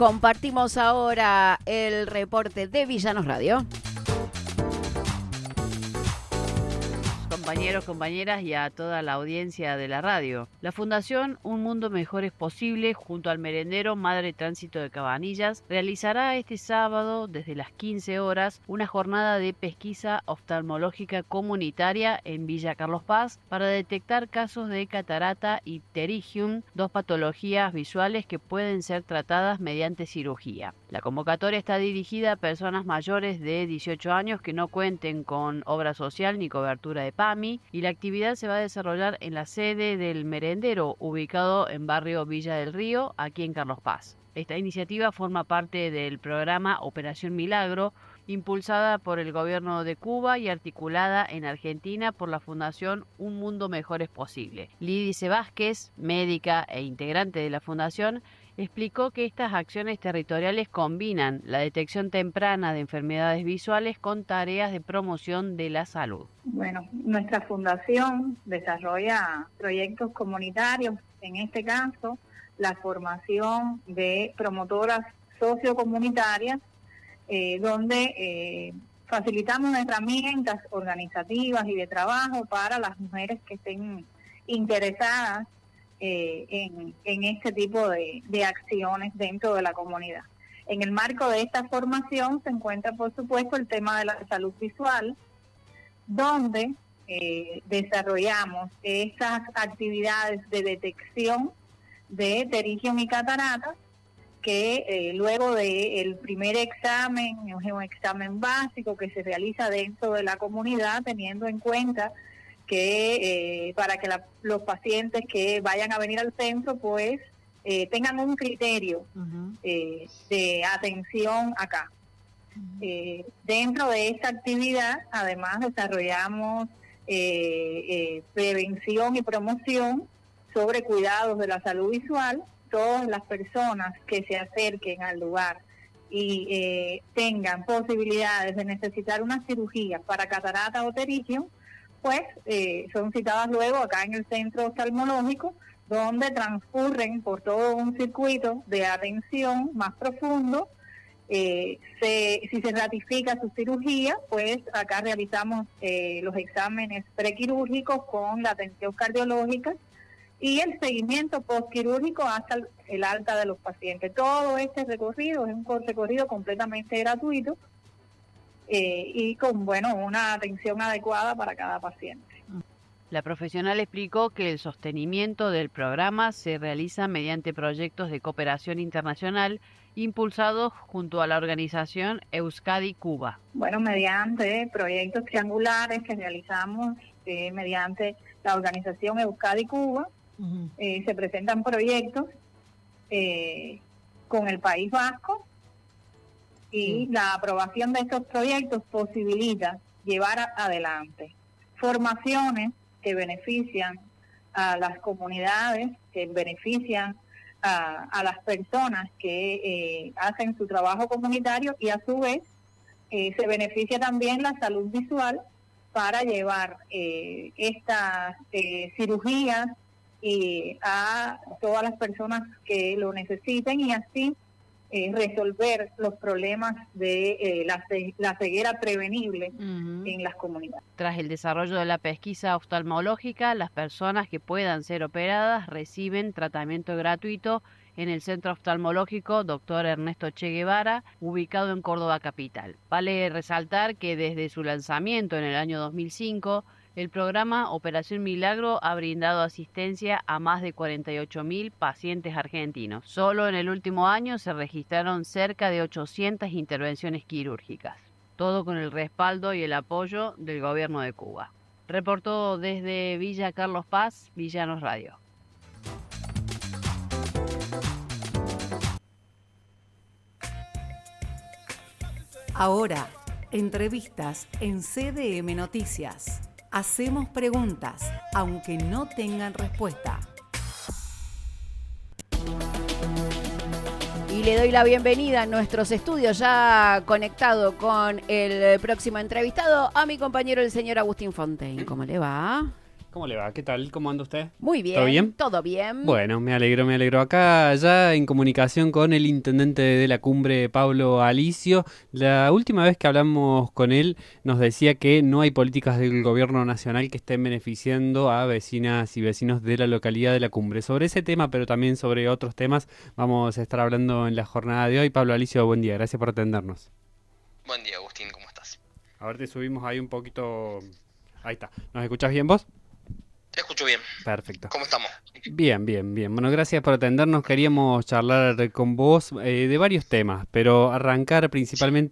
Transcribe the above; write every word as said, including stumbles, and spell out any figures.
Compartimos ahora el reporte de Villanos Radio. Compañeros, compañeras y a toda la audiencia de la radio. La Fundación Un Mundo Mejor es Posible, junto al merendero Madre Tránsito de Cabanillas, realizará este sábado, desde las quince horas, una jornada de pesquisa oftalmológica comunitaria en Villa Carlos Paz para detectar casos de catarata y pterygium, dos patologías visuales que pueden ser tratadas mediante cirugía. La convocatoria está dirigida a personas mayores de dieciocho años que no cuenten con obra social ni cobertura de P A M I, y la actividad se va a desarrollar en la sede del merendero, ubicado en barrio Villa del Río, aquí en Carlos Paz. Esta iniciativa forma parte del programa Operación Milagro, impulsada por el gobierno de Cuba y articulada en Argentina por la Fundación Un Mundo Mejor es Posible. Lidice Vázquez, médica e integrante de la fundación, explicó que estas acciones territoriales combinan la detección temprana de enfermedades visuales con tareas de promoción de la salud. Bueno, nuestra fundación desarrolla proyectos comunitarios, en este caso la formación de promotoras sociocomunitarias, eh, donde eh, facilitamos herramientas organizativas y de trabajo para las mujeres que estén interesadas eh, en, en este tipo de, de acciones dentro de la comunidad. En el marco de esta formación se encuentra, por supuesto, el tema de la salud visual, donde eh, desarrollamos esas actividades de detección de pterygium y cataratas, que eh, luego del primer examen, es un examen básico que se realiza dentro de la comunidad, teniendo en cuenta que eh, para que la, los pacientes que vayan a venir al centro, pues eh, tengan un criterio uh-huh. eh, de atención acá. Uh-huh. Eh, dentro de esta actividad, además, desarrollamos eh, eh, prevención y promoción sobre cuidados de la salud visual. Todas las personas que se acerquen al lugar y eh, tengan posibilidades de necesitar una cirugía para catarata o pterygium, pues eh, son citadas luego acá en el centro oftalmológico, donde transcurren por todo un circuito de atención más profundo. Eh, se, si se ratifica su cirugía, pues acá realizamos eh, los exámenes prequirúrgicos con la atención cardiológica y el seguimiento postquirúrgico hasta el, el alta de los pacientes. Todo este recorrido es un recorrido completamente gratuito eh, y con bueno una atención adecuada para cada paciente. La profesional explicó que el sostenimiento del programa se realiza mediante proyectos de cooperación internacional impulsados junto a la organización Euskadi Cuba. Bueno, mediante proyectos triangulares que realizamos eh, mediante la organización Euskadi Cuba, uh-huh. eh, se presentan proyectos eh, con el País Vasco y uh-huh. la aprobación de estos proyectos posibilita llevar a, adelante formaciones que benefician a las comunidades, que benefician a, a las personas que eh, hacen su trabajo comunitario y a su vez eh, se beneficia también la salud visual para llevar eh, estas eh, cirugías y a todas las personas que lo necesiten y así eh, resolver los problemas de eh, la, la ceguera prevenible uh-huh. en las comunidades. Tras el desarrollo de la pesquisa oftalmológica, las personas que puedan ser operadas reciben tratamiento gratuito en el Centro Oftalmológico Doctor Ernesto Che Guevara, ubicado en Córdoba capital. Vale resaltar que desde su lanzamiento en el año dos mil cinco, el programa Operación Milagro ha brindado asistencia a más de cuarenta y ocho mil pacientes argentinos. Solo en el último año se registraron cerca de ochocientas intervenciones quirúrgicas. Todo con el respaldo y el apoyo del gobierno de Cuba. Reportó desde Villa Carlos Paz, Villanos Radio. Ahora, entrevistas en C D M Noticias. Hacemos preguntas, aunque no tengan respuesta. Y le doy la bienvenida a nuestros estudios, ya conectado con el próximo entrevistado, a mi compañero el señor Agustín Fontaine. ¿Cómo le va? ¿Cómo le va? ¿Qué tal? ¿Cómo anda usted? Muy bien. ¿Todo bien? Todo bien. Bueno, me alegro, me alegro. Acá ya en comunicación con el intendente de la cumbre, Pablo Alicio. La última vez que hablamos con él nos decía que no hay políticas del gobierno nacional que estén beneficiando a vecinas y vecinos de la localidad de la cumbre. Sobre ese tema, pero también sobre otros temas, vamos a estar hablando en la jornada de hoy. Pablo Alicio, buen día. Gracias por atendernos. Buen día, Agustín. ¿Cómo estás? A ver, te subimos ahí un poquito. Ahí está. ¿Nos escuchás bien vos? Te escucho bien. Perfecto. ¿Cómo estamos? Bien, bien, bien. Bueno, gracias por atendernos. Queríamos charlar con vos eh, de varios temas, pero arrancar principalmente